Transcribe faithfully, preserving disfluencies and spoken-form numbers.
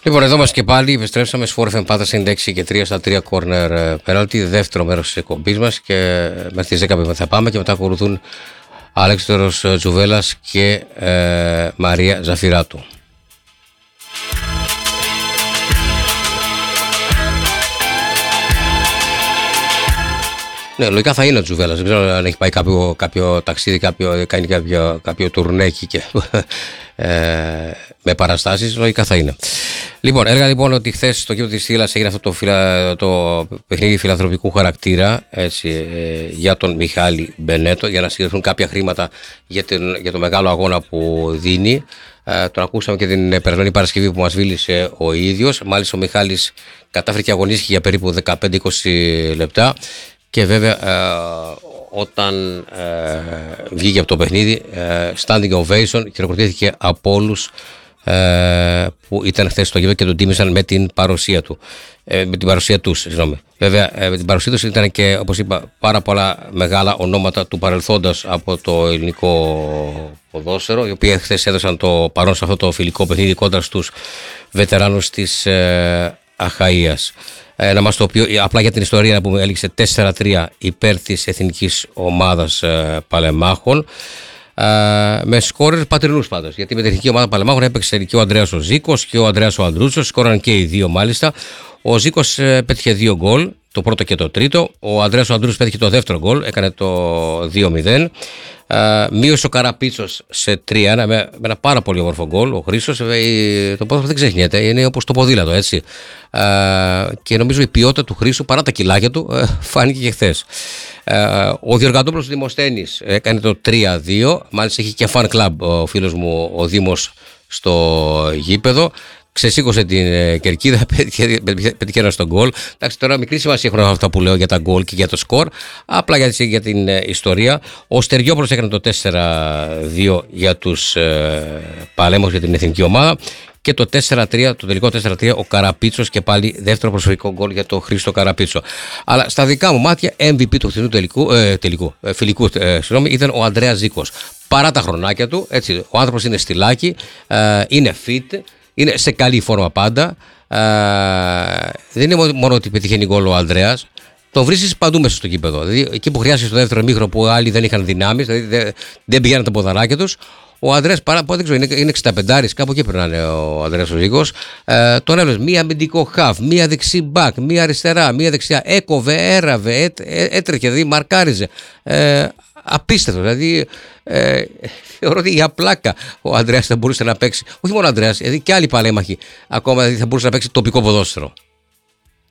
Λοιπόν, εδώ μας και πάλι επιστρέψαμε. Σπορ εφ εμ Πάτρα ενενήντα έξι και τρία στα τρία corner penalty. Δεύτερο μέρος της εκπομπής μας και μέχρι τις δέκα θα πάμε και μετά ακολουθούν Αλέξανδρος Τζουβέλλας και ε, Μαρία Ζαφυράτου. Ναι, λογικά θα είναι ο Τζουβέλλας. Δεν ξέρω αν έχει πάει κάποιο, κάποιο ταξίδι, κάποιο, κάνει κάποιο, κάποιο τουρνέκι και, ε, με παραστάσεις. Λογικά θα είναι. Λοιπόν, έλεγα λοιπόν ότι χθες στο κήπο της Θήλας έγινε αυτό το, φιλα, το παιχνίδι φιλανθρωπικού χαρακτήρα, έτσι, ε, για τον Μιχάλη Μπενέτο, για να συγκεντρωθούν κάποια χρήματα για, την, για το μεγάλο αγώνα που δίνει. Ε, τον ακούσαμε και την περασμένη Παρασκευή που μας μίλησε ο ίδιος. Μάλιστα ο Μιχάλης κατάφερε και αγωνίστηκε για περίπου δεκαπέντε με είκοσι λεπτά. Και βέβαια ε, όταν ε, βγήκε από το παιχνίδι, ε, standing ovation, χειροκροτήθηκε από όλους ε, που ήταν χθες στο γήπεδο και τον τίμησαν με την παρουσία του. Ε, με την παρουσία τους, συγγνώμη. Βέβαια, ε, με την παρουσία τους ήταν και, όπως είπα, πάρα πολλά μεγάλα ονόματα του παρελθόντος από το ελληνικό ποδόσφαιρο, οι οποίοι χθες έδωσαν το παρόν σε αυτό το φιλικό παιχνίδι κόντρα στους βετεράνους της ε, Αχαΐας. Ένα μας το οποίο απλά για την ιστορία να πούμε έληξε τέσσερα τρία υπέρ της εθνικής ομάδας ε, Παλεμάχων, ε, με σκόρερ πατρινούς πάντως, γιατί με την εθνική ομάδα Παλεμάχων έπαιξε και ο Ανδρέας ο Ζήκος και ο Ανδρέας ο Ανδρούτσος, σκόραν και οι δύο μάλιστα. Ο Ζήκος ε, πέτυχε δύο γκολ, το πρώτο και το τρίτο. Ο Ανδρέας ο Ανδρούτσος πέτυχε το δεύτερο γκολ, έκανε το δύο μηδέν. Uh, μείωσε ο Καραπίτσος σε τρία ένα με, με ένα πάρα πολύ όμορφο γκολ. Ο Χρήστος, το ποδόσφαιρο δεν ξεχνιέται, είναι όπως το ποδήλατο, έτσι. Uh, και νομίζω η ποιότητα του Χρήστου παρά τα κιλάκια του uh, φάνηκε και χθες. Uh, ο Διοργαντόπουλος Δημοσθένης έκανε το τρία δύο. Μάλιστα έχει και fan club ο φίλος μου ο Δήμος στο γήπεδο. Ξεσήκωσε την ε, κερκίδα, πέτυχε ένα στον γκολ. Εντάξει, τώρα μικρή σημασία έχουν αυτά που λέω για τα γκολ και για το σκορ. Απλά για, για την ε, ιστορία. Ο Στεριόπουλος έκανε το τέσσερα δύο για τους ε, Παλέμαχους, για την εθνική ομάδα. Και το τέσσερα τρία, το τελικό τέσσερα τρία, ο Καραπίτσος και πάλι δεύτερο προσωπικό γκολ για τον Χρήστο Καραπίτσο. Αλλά στα δικά μου μάτια, εμ βι πι του φθηνού τελικού, ε, τελικού ε, φιλικού ε, συγγνώμη, ήταν ο Ανδρέας Ζήκος. Παρά τα χρονάκια του, έτσι, ο άνθρωπος είναι στυλάκι, ε, είναι fit. Είναι σε καλή φόρμα πάντα. Α, δεν είναι μόνο ότι πετυχαίνει γκολ ο Ανδρέας. Τον βρίσκεις παντού μέσα στο γήπεδο. Δηλαδή, εκεί που χρειάζεται στο δεύτερο ημίχρονο που άλλοι δεν είχαν δυνάμεις, δηλαδή δεν, δεν πηγαίναν τα ποδαράκια τους. Ο Ανδρέας, παρά, δεν ξέρω, είναι, είναι εξήντα πέντε, κάπου εκεί περνάνε ο Ανδρέας ο Ζήκος. Ε, τον έβλεπες μία αμυντικό χαφ, μία δεξί μπακ, μία αριστερά, μία δεξιά. Έκοβε, έραβε, έ, έ, έτρεχε, δηλαδή μαρκάριζε. Ε, Απίστευτο, δηλαδή ε, θεωρώ ότι για πλάκα ο Ανδρέας θα μπορούσε να παίξει. Όχι μόνο ο Ανδρέας, δηλαδή και άλλοι παλέμαχοι ακόμα δηλαδή, θα μπορούσε να παίξει τοπικό ποδόσφαιρο.